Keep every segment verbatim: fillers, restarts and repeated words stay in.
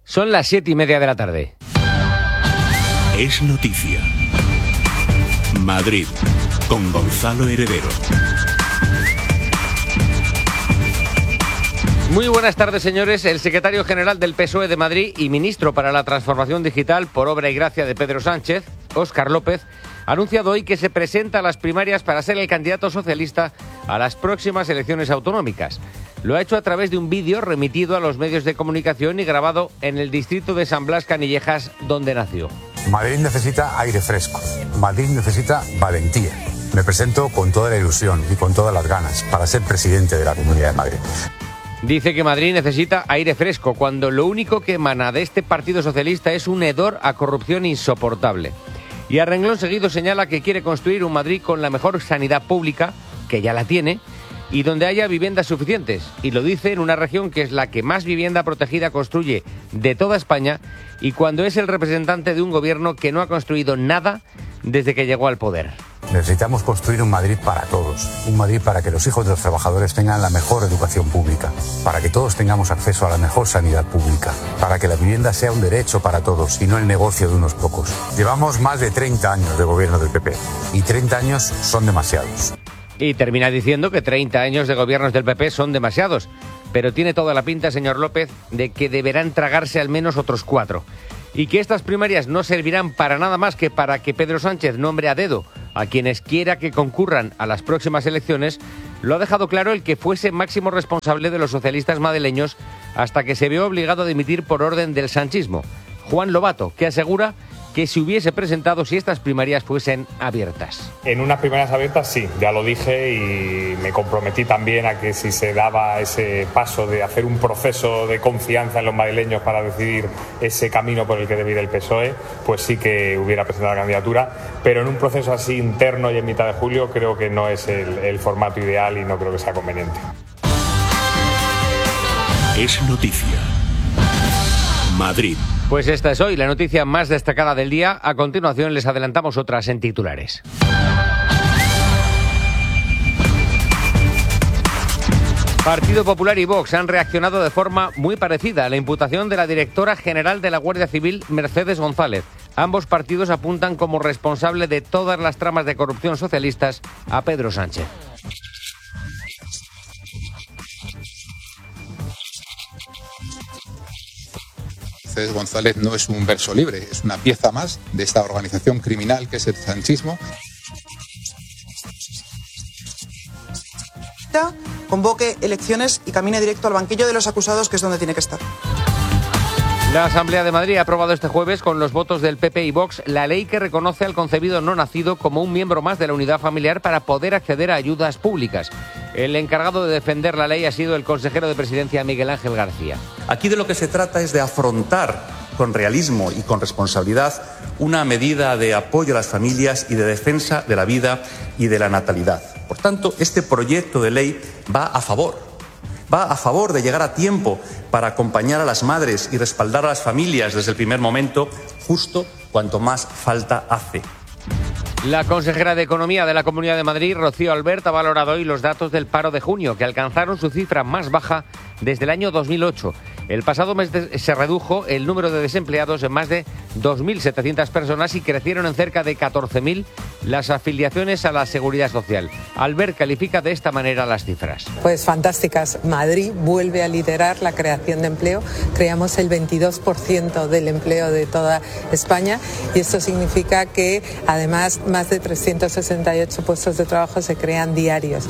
Son las siete y media de la tarde. Es noticia. Madrid, con Gonzalo Heredero. Muy buenas tardes, señores. El secretario general del P S O E de Madrid y ministro para la Transformación Digital por obra y gracia de Pedro Sánchez, Óscar López, ha anunciado hoy que se presenta a las primarias para ser el candidato socialista a las próximas elecciones autonómicas. Lo ha hecho a través de un vídeo remitido a los medios de comunicación y grabado en el distrito de San Blas Canillejas, donde nació. Madrid necesita aire fresco. Madrid necesita valentía. Me presento con toda la ilusión y con todas las ganas para ser presidente de la Comunidad de Madrid. Dice que Madrid necesita aire fresco, cuando lo único que emana de este Partido Socialista es un hedor a corrupción insoportable. Y a renglón seguido señala que quiere construir un Madrid con la mejor sanidad pública, que ya la tiene, y donde haya viviendas suficientes. Y lo dice en una región que es la que más vivienda protegida construye de toda España, y cuando es el representante de un gobierno que no ha construido nada desde que llegó al poder. Necesitamos construir un Madrid para todos, un Madrid para que los hijos de los trabajadores tengan la mejor educación pública, para que todos tengamos acceso a la mejor sanidad pública, para que la vivienda sea un derecho para todos y no el negocio de unos pocos. Llevamos más de treinta años de gobierno del P P y treinta años son demasiados. Y termina diciendo que treinta años de gobiernos del P P son demasiados, pero tiene toda la pinta, señor López, de que deberán tragarse al menos otros cuatro. Y que estas primarias no servirán para nada más que para que Pedro Sánchez nombre a dedo a quienes quiera que concurran a las próximas elecciones, lo ha dejado claro el que fuese máximo responsable de los socialistas madrileños hasta que se vio obligado a dimitir por orden del sanchismo, Juan Lobato, que asegura que se hubiese presentado si estas primarias fuesen abiertas. En unas primarias abiertas sí, ya lo dije y me comprometí también a que si se daba ese paso de hacer un proceso de confianza en los madrileños para decidir ese camino por el que debe ir el P S O E, pues sí que hubiera presentado la candidatura, pero en un proceso así interno y en mitad de julio creo que no es el, el formato ideal y no creo que sea conveniente. Es noticia. Madrid. Pues esta es hoy la noticia más destacada del día. A continuación les adelantamos otras en titulares. Partido Popular y Vox han reaccionado de forma muy parecida a la imputación de la directora general de la Guardia Civil, Mercedes González. Ambos partidos apuntan como responsable de todas las tramas de corrupción socialistas a Pedro Sánchez. Mercedes González no es un verso libre, es una pieza más de esta organización criminal que es el sanchismo. Convoque elecciones y camine directo al banquillo de los acusados, que es donde tiene que estar. La Asamblea de Madrid ha aprobado este jueves, con los votos del P P y Vox, la ley que reconoce al concebido no nacido como un miembro más de la unidad familiar para poder acceder a ayudas públicas. El encargado de defender la ley ha sido el consejero de Presidencia, Miguel Ángel García. Aquí de lo que se trata es de afrontar con realismo y con responsabilidad una medida de apoyo a las familias y de defensa de la vida y de la natalidad. Por tanto, este proyecto de ley va a favor. Va a favor de llegar a tiempo para acompañar a las madres y respaldar a las familias desde el primer momento, justo cuanto más falta hace. La consejera de Economía de la Comunidad de Madrid, Rocío Albert, ha valorado hoy los datos del paro de junio, que alcanzaron su cifra más baja desde el año dos mil ocho. El pasado mes de, se redujo el número de desempleados en más de dos mil setecientas personas y crecieron en cerca de catorce mil las afiliaciones a la Seguridad Social. Albert califica de esta manera las cifras. Pues fantásticas. Madrid vuelve a liderar la creación de empleo. Creamos el veintidós por ciento del empleo de toda España y esto significa que además más de trescientos sesenta y ocho puestos de trabajo se crean diarios.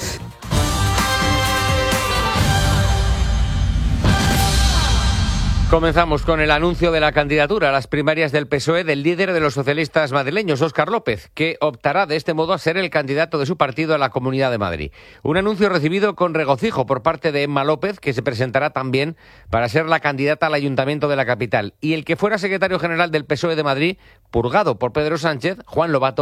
Comenzamos con el anuncio de la candidatura a las primarias del P S O E del líder de los socialistas madrileños, Óscar López, que optará de este modo a ser el candidato de su partido a la Comunidad de Madrid. Un anuncio recibido con regocijo por parte de Emma López, que se presentará también para ser la candidata al Ayuntamiento de la capital. Y el que fuera secretario general del P S O E de Madrid, purgado por Pedro Sánchez, Juan Lobato,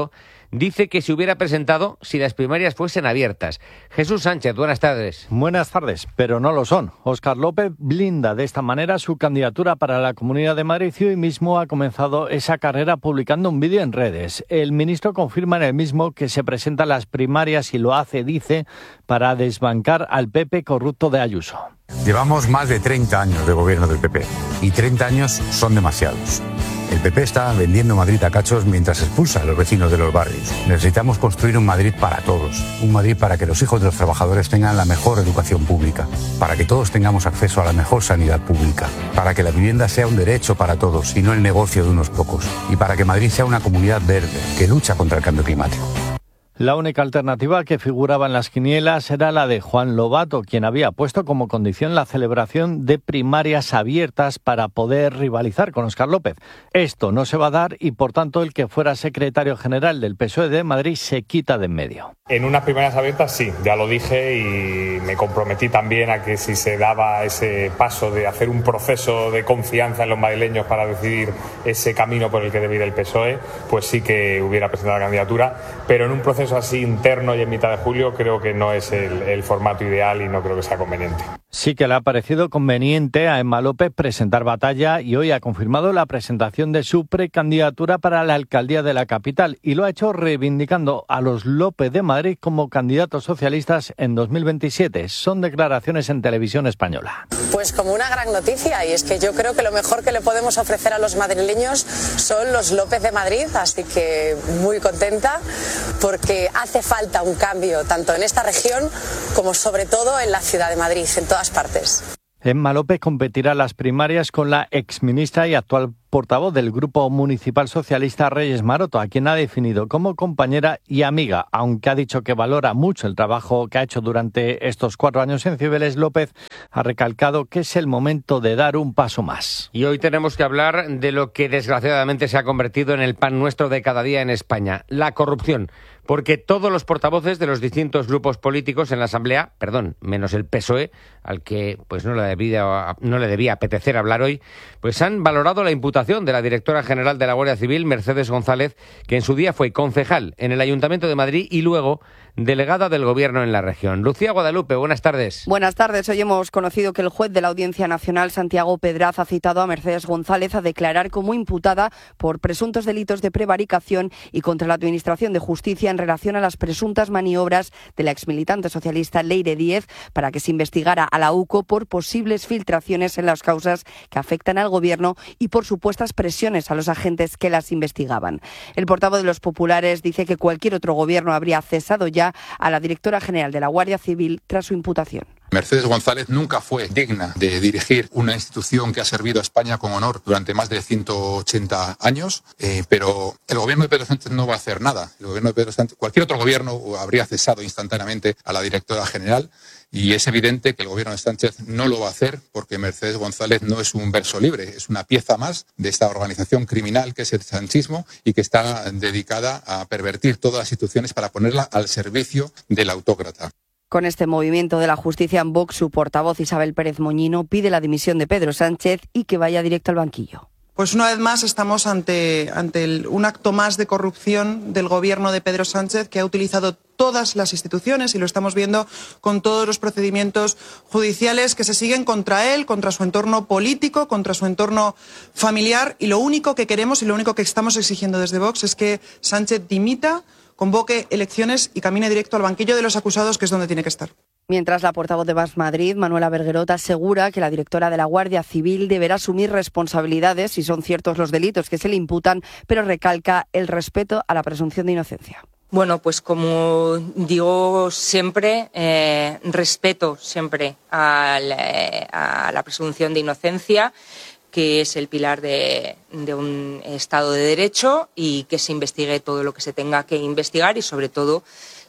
dice que se hubiera presentado si las primarias fuesen abiertas. Jesús Sánchez, buenas tardes. Buenas tardes, pero no lo son. Óscar López blinda de esta manera su candidatura para la Comunidad de Madrid y hoy mismo ha comenzado esa carrera publicando un vídeo en redes. El ministro confirma en el mismo que se presenta a las primarias y lo hace, dice, para desbancar al P P corrupto de Ayuso. Llevamos más de treinta años de gobierno del P P y treinta años son demasiados. El P P está vendiendo Madrid a cachos mientras expulsa a los vecinos de los barrios. Necesitamos construir un Madrid para todos, un Madrid para que los hijos de los trabajadores tengan la mejor educación pública, para que todos tengamos acceso a la mejor sanidad pública, para que la vivienda sea un derecho para todos y no el negocio de unos pocos, y para que Madrid sea una comunidad verde que lucha contra el cambio climático. La única alternativa que figuraba en las quinielas era la de Juan Lobato, quien había puesto como condición la celebración de primarias abiertas para poder rivalizar con Óscar López. Esto no se va a dar y, por tanto, el que fuera secretario general del P S O E de Madrid se quita de en medio. En unas primarias abiertas sí, ya lo dije y me comprometí también a que si se daba ese paso de hacer un proceso de confianza en los madrileños para decidir ese camino por el que debe ir el P S O E, pues sí que hubiera presentado la candidatura, pero en un proceso así interno y en mitad de julio creo que no es el, el formato ideal y no creo que sea conveniente. Sí que le ha parecido conveniente a Emma López presentar batalla y hoy ha confirmado la presentación de su precandidatura para la alcaldía de la capital y lo ha hecho reivindicando a los López de Madrid como candidatos socialistas en dos mil veintisiete. Son declaraciones en Televisión Española. Pues como una gran noticia, y es que yo creo que lo mejor que le podemos ofrecer a los madrileños son los López de Madrid, así que muy contenta porque hace falta un cambio tanto en esta región como sobre todo en la ciudad de Madrid, en todas partes. Emma López competirá en las primarias con la exministra y actual portavoz del Grupo Municipal Socialista Reyes Maroto, a quien ha definido como compañera y amiga. Aunque ha dicho que valora mucho el trabajo que ha hecho durante estos cuatro años en Cibeles, López ha recalcado que es el momento de dar un paso más. Y hoy tenemos que hablar de lo que desgraciadamente se ha convertido en el pan nuestro de cada día en España, la corrupción. Porque todos los portavoces de los distintos grupos políticos en la Asamblea, perdón, menos el P S O E, al que pues no le debía, no le debía apetecer hablar hoy, pues han valorado la imputación de la directora general de la Guardia Civil, Mercedes González, que en su día fue concejal en el Ayuntamiento de Madrid y luego delegada del Gobierno en la región. Lucía Guadalupe, buenas tardes. Buenas tardes. Hoy hemos conocido que el juez de la Audiencia Nacional, Santiago Pedraz, ha citado a Mercedes González a declarar como imputada por presuntos delitos de prevaricación y contra la Administración de Justicia en relación a las presuntas maniobras de la exmilitante socialista Leire Díez para que se investigara a la U C O por posibles filtraciones en las causas que afectan al Gobierno y por supuestas presiones a los agentes que las investigaban. El portavoz de los populares dice que cualquier otro gobierno habría cesado ya a la directora general de la Guardia Civil tras su imputación. Mercedes González nunca fue digna de dirigir una institución que ha servido a España con honor durante más de ciento ochenta años, eh, pero el gobierno de Pedro Sánchez no va a hacer nada. El gobierno de Pedro Sánchez, cualquier otro gobierno habría cesado instantáneamente a la directora general y es evidente que el gobierno de Sánchez no lo va a hacer porque Mercedes González no es un verso libre, es una pieza más de esta organización criminal que es el sanchismo y que está dedicada a pervertir todas las instituciones para ponerla al servicio del autócrata. Con este movimiento de la justicia en Vox, su portavoz Isabel Pérez Moñino pide la dimisión de Pedro Sánchez y que vaya directo al banquillo. Pues una vez más estamos ante, ante el, un acto más de corrupción del gobierno de Pedro Sánchez, que ha utilizado todas las instituciones y lo estamos viendo con todos los procedimientos judiciales que se siguen contra él, contra su entorno político, contra su entorno familiar, y lo único que queremos y lo único que estamos exigiendo desde Vox es que Sánchez dimita, convoque elecciones y camine directo al banquillo de los acusados, que es donde tiene que estar. Mientras, la portavoz de Más Madrid, Manuela Berguerot, asegura que la directora de la Guardia Civil deberá asumir responsabilidades si son ciertos los delitos que se le imputan, pero recalca el respeto a la presunción de inocencia. Bueno, pues como digo siempre, eh, respeto siempre a la, a la presunción de inocencia, que es el pilar de, de un Estado de Derecho, y que se investigue todo lo que se tenga que investigar y, sobre todo,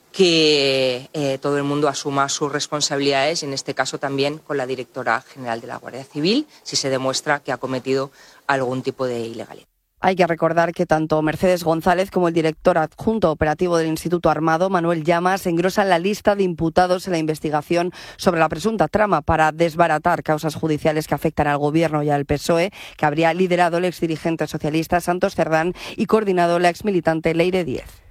que eh, todo el mundo asuma sus responsabilidades, y en este caso también con la directora general de la Guardia Civil, si se demuestra que ha cometido algún tipo de ilegalidad. Hay que recordar que tanto Mercedes González como el director adjunto operativo del Instituto Armado, Manuel Llamas, engrosan la lista de imputados en la investigación sobre la presunta trama para desbaratar causas judiciales que afectan al Gobierno y al P S O E, que habría liderado el exdirigente socialista Santos Cerdán y coordinado la exmilitante Leire Díez.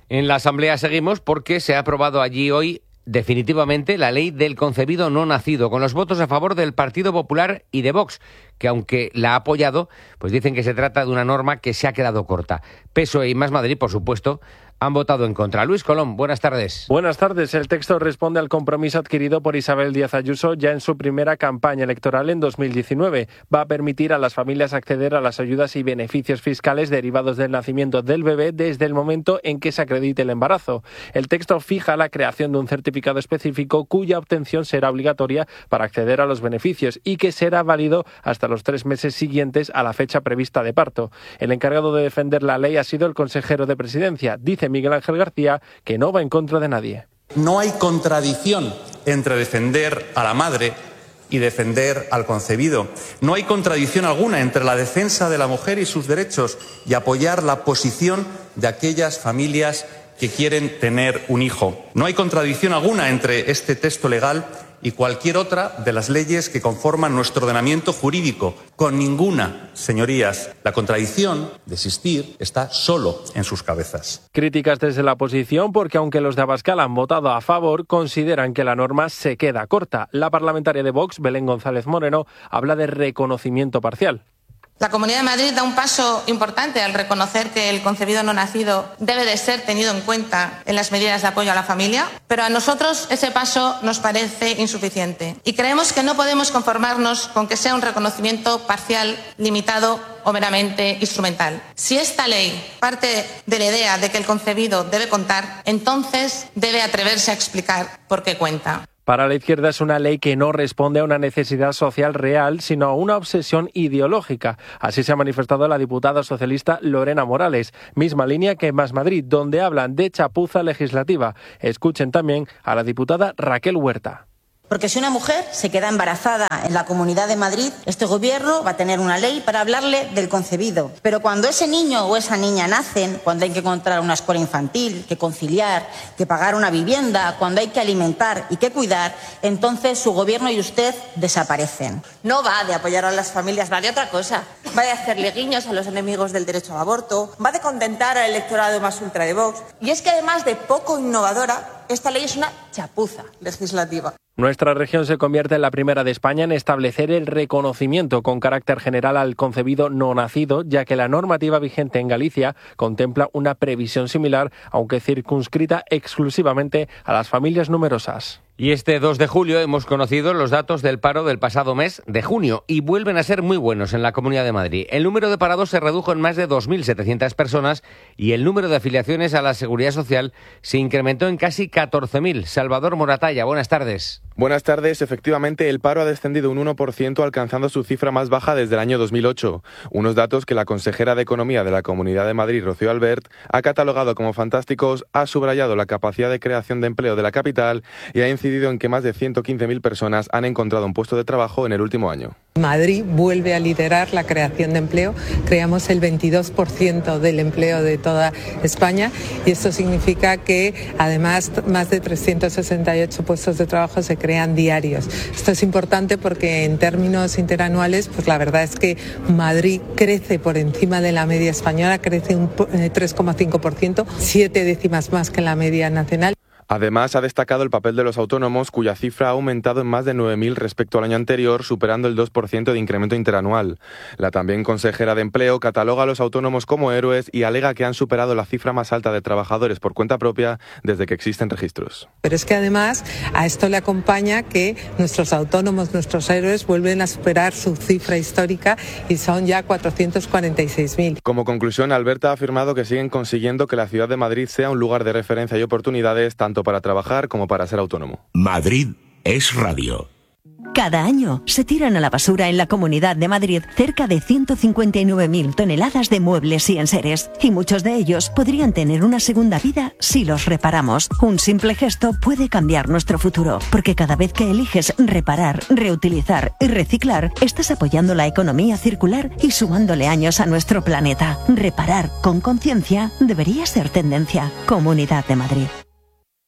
En la Asamblea seguimos porque se ha aprobado allí hoy definitivamente la ley del concebido no nacido, con los votos a favor del Partido Popular y de Vox, que aunque la ha apoyado, pues dicen que se trata de una norma que se ha quedado corta. P S O E y Más Madrid, por supuesto, han votado en contra. Luis Colón, buenas tardes. Buenas tardes. El texto responde al compromiso adquirido por Isabel Díaz Ayuso ya en su primera campaña electoral en dos mil diecinueve. Va a permitir a las familias acceder a las ayudas y beneficios fiscales derivados del nacimiento del bebé desde el momento en que se acredite el embarazo. El texto fija la creación de un certificado específico cuya obtención será obligatoria para acceder a los beneficios y que será válido hasta los tres meses siguientes a la fecha prevista de parto. El encargado de defender la ley ha sido el consejero de Presidencia. Dice Miguel Ángel García que no va en contra de nadie. No hay contradicción entre defender a la madre y defender al concebido. No hay contradicción alguna entre la defensa de la mujer y sus derechos y apoyar la posición de aquellas familias que quieren tener un hijo. No hay contradicción alguna entre este texto legal y cualquier otra de las leyes que conforman nuestro ordenamiento jurídico. Con ninguna, señorías. La contradicción de existir está solo en sus cabezas. Críticas desde la oposición porque aunque los de Abascal han votado a favor, consideran que la norma se queda corta. La parlamentaria de Vox, Belén González Moreno, habla de reconocimiento parcial. La Comunidad de Madrid da un paso importante al reconocer que el concebido no nacido debe de ser tenido en cuenta en las medidas de apoyo a la familia, pero a nosotros ese paso nos parece insuficiente y creemos que no podemos conformarnos con que sea un reconocimiento parcial, limitado o meramente instrumental. Si esta ley parte de la idea de que el concebido debe contar, entonces debe atreverse a explicar por qué cuenta. Para la izquierda es una ley que no responde a una necesidad social real, sino a una obsesión ideológica. Así se ha manifestado la diputada socialista Lorena Morales, misma línea que Más Madrid, donde hablan de chapuza legislativa. Escuchen también a la diputada Raquel Huerta. Porque si una mujer se queda embarazada en la Comunidad de Madrid, este gobierno va a tener una ley para hablarle del concebido. Pero cuando ese niño o esa niña nacen, cuando hay que encontrar una escuela infantil, que conciliar, que pagar una vivienda, cuando hay que alimentar y que cuidar, entonces su gobierno y usted desaparecen. No va de apoyar a las familias, va de otra cosa. Va de hacerle guiños a los enemigos del derecho al aborto, va de contentar al electorado más ultra de Vox. Y es que además de poco innovadora, esta ley es una chapuza legislativa. Nuestra región se convierte en la primera de España en establecer el reconocimiento con carácter general al concebido no nacido, ya que la normativa vigente en Galicia contempla una previsión similar, aunque circunscrita exclusivamente a las familias numerosas. Y este dos de julio hemos conocido los datos del paro del pasado mes de junio y vuelven a ser muy buenos en la Comunidad de Madrid. El número de parados se redujo en más de dos mil setecientas personas y el número de afiliaciones a la Seguridad Social se incrementó en casi catorce mil. Salvador Moratalla, buenas tardes. Buenas tardes. Efectivamente, el paro ha descendido un uno por ciento, alcanzando su cifra más baja desde el año dos mil ocho. Unos datos que la consejera de Economía de la Comunidad de Madrid, Rocío Albert, ha catalogado como fantásticos, ha subrayado la capacidad de creación de empleo de la capital y ha incidido en que más de ciento quince mil personas han encontrado un puesto de trabajo en el último año. Madrid vuelve a liderar la creación de empleo. Creamos el veintidós por ciento del empleo de toda España y esto significa que además más de trescientos sesenta y ocho puestos de trabajo se crean diarios. Esto es importante porque en términos interanuales, pues la verdad es que Madrid crece por encima de la media española, crece un tres coma cinco por ciento, siete décimas más que la media nacional. Además, ha destacado el papel de los autónomos, cuya cifra ha aumentado en más de nueve mil respecto al año anterior, superando el dos por ciento de incremento interanual. La también consejera de Empleo cataloga a los autónomos como héroes y alega que han superado la cifra más alta de trabajadores por cuenta propia desde que existen registros. Pero es que además a esto le acompaña que nuestros autónomos, nuestros héroes, vuelven a superar su cifra histórica y son ya cuatrocientos cuarenta y seis mil. Como conclusión, Alberta ha afirmado que siguen consiguiendo que la ciudad de Madrid sea un lugar de referencia y oportunidades tanto para trabajar como para ser autónomo. Madrid es radio. Cada año se tiran a la basura en la Comunidad de Madrid cerca de ciento cincuenta y nueve mil toneladas de muebles y enseres, y muchos de ellos podrían tener una segunda vida si los reparamos. Un simple gesto puede cambiar nuestro futuro, porque cada vez que eliges reparar, reutilizar y reciclar, estás apoyando la economía circular y sumándole años a nuestro planeta. Reparar con conciencia debería ser tendencia. Comunidad de Madrid.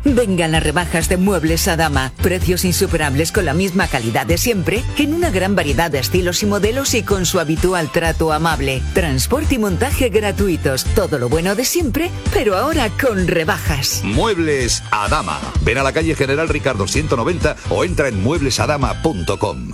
Vengan las rebajas de Muebles Adama. Precios insuperables con la misma calidad de siempre, en una gran variedad de estilos y modelos y con su habitual trato amable. Transporte y montaje gratuitos. Todo lo bueno de siempre, pero ahora con rebajas. Muebles Adama. Ven a la calle General Ricardo ciento noventa o entra en muebles adama punto com.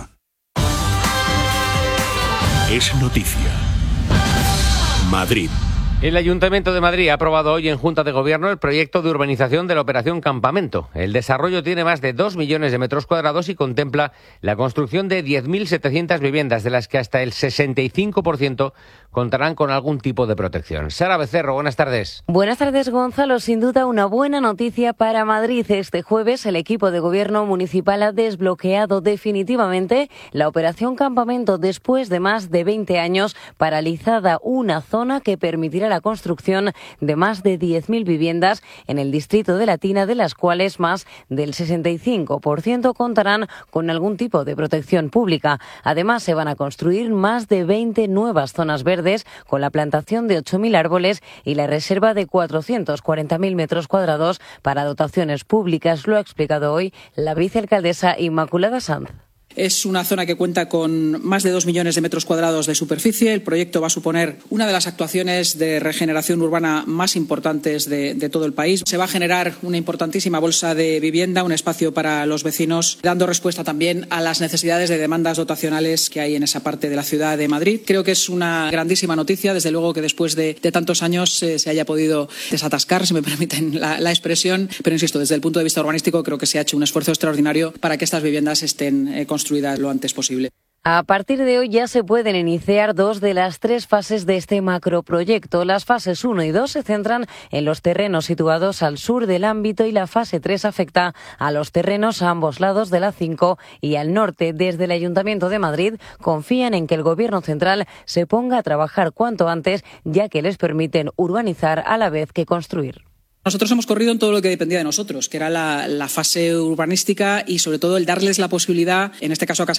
Es noticia. Madrid. El Ayuntamiento de Madrid ha aprobado hoy en Junta de Gobierno el proyecto de urbanización de la Operación Campamento. El desarrollo tiene más de dos millones de metros cuadrados y contempla la construcción de diez mil setecientas viviendas, de las que hasta el sesenta y cinco por ciento contarán con algún tipo de protección. Sara Becerro, buenas tardes. Buenas tardes, Gonzalo. Sin duda una buena noticia para Madrid. Este jueves el equipo de Gobierno municipal ha desbloqueado definitivamente la Operación Campamento después de más de veinte años paralizada, una zona que permitirá la construcción de más de diez mil viviendas en el distrito de Latina, de las cuales más del sesenta y cinco por ciento contarán con algún tipo de protección pública. Además, se van a construir más de veinte nuevas zonas verdes con la plantación de ocho mil árboles y la reserva de cuatrocientos cuarenta mil metros cuadrados para dotaciones públicas. Lo ha explicado hoy la vicealcaldesa Inmaculada Sanz. Es una zona que cuenta con más de dos millones de metros cuadrados de superficie. El proyecto va a suponer una de las actuaciones de regeneración urbana más importantes de, de todo el país. Se va a generar una importantísima bolsa de vivienda, un espacio para los vecinos, dando respuesta también a las necesidades de demandas dotacionales que hay en esa parte de la ciudad de Madrid. Creo que es una grandísima noticia, desde luego que después de, de tantos años eh, se haya podido desatascar, si me permiten la, la expresión, pero insisto, desde el punto de vista urbanístico creo que se ha hecho un esfuerzo extraordinario para que estas viviendas estén eh, construidas lo antes posible. A partir de hoy ya se pueden iniciar dos de las tres fases de este macroproyecto. Las fases uno y dos se centran en los terrenos situados al sur del ámbito y la fase tres afecta a los terrenos a ambos lados de la cinco y al norte. Desde el Ayuntamiento de Madrid confían en que el Gobierno central se ponga a trabajar cuanto antes, ya que les permiten urbanizar a la vez que construir. Nosotros hemos corrido en todo lo que dependía de nosotros, que era la, la fase urbanística y sobre todo el darles la posibilidad, en este caso a Casa